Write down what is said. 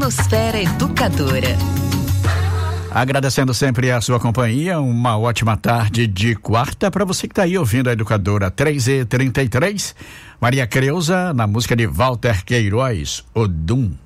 Ionosfera Educadora. Agradecendo sempre a sua companhia, uma ótima tarde de quarta para você que está aí ouvindo a Educadora 3E33, Maria Creuza, na música de Walter Queiroz, Odum.